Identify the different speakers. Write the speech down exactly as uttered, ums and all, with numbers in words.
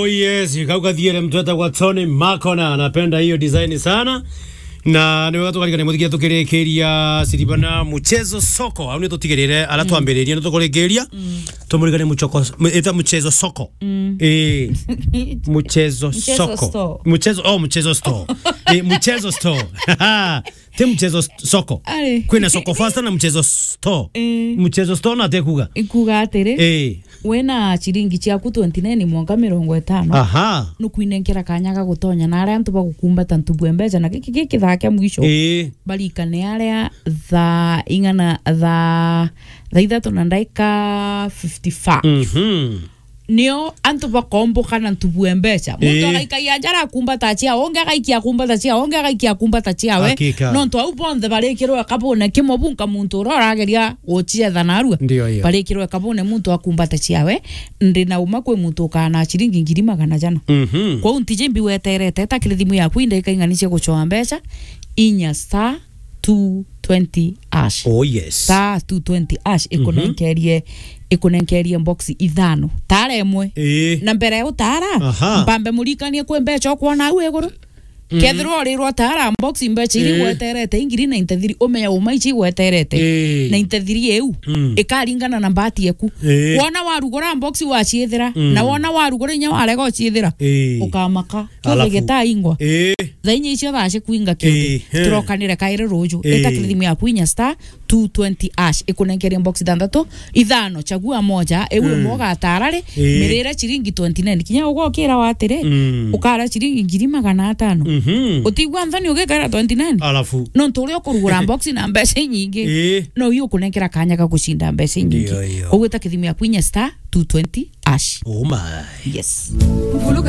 Speaker 1: yes, kauka thiere mtweta kwa Tony Makona, anapenda hiyo design sana. Na ni watu katika nemuthia tukirekeria siribana mchezo soko au ni tutigirire ala twambiriria ni tukurekeria tumurigane muchoko eta mchezo soko eh mchezo soko mchezo oh mchezo store eh mchezo store te mchezo soko kwina soko fasta na mchezo store mchezo store na tekuga
Speaker 2: ikuga atere
Speaker 1: eh
Speaker 2: wena chiringi ciaku twenty-nine mwaka mirongo itano
Speaker 1: aha
Speaker 2: nukuinenkera kanyaga gutonya na aria antu bagukumba tantu bwembeja na giki giki thake mwisho
Speaker 1: eh
Speaker 2: barikane aria tha ingana tha tha ithatu na ndaika fifty-five
Speaker 1: mhm
Speaker 2: nio antu bakomboka na ntubue mbeca muntu agaikia njara kumba tachia onge agaikia kumba tachia onge agaikia kumba tachia we no ntu au bonthe barikirwe kabone kimo bunka muntu rorageria gochietha narua barikirwe kabone muntu akumba tachia we ndina uma kwe muntu kana chiringi ngiri magana jana
Speaker 1: mhm
Speaker 2: kwa untije mbi weterete takire thimu yaku indaika inganicie gucoa mbeca inya star two twenty ash
Speaker 1: oh yes
Speaker 2: star two twenty ash ikonenkerie ikunenkerie box ithano tara emwe
Speaker 1: eh
Speaker 2: na mbere utara mbambe murikanie kwe mbeca kuona u iguru kethiro rirwa tara box mbeca iri weterete ingiri ninety-three umeya uma ichi weterete ninety-three eu ikaringana na mbati yaku wona warugura box waciethira na wona warugura nya warega ciethira ukamaka tulegeta ingwa thainya icio thace kuinga kindu turokanire kaire rojo etakirimu ya kuinya star two twenty ash ikunenkeria box thanthatu ithano chagua moja ewe moga tarare mirire chiringi twenty-nine kinya ugokira watire ukara chiringi ngiri magana atano utigwa nthani ugekara twenty-nine
Speaker 1: alafu
Speaker 2: no nturi okurugura box na mbeca nyingi no iyo kunenkera kanya ga gushinda mbeca nyingi ugweta kithimu ya kuinya star two twenty ash
Speaker 1: oh my
Speaker 2: yes.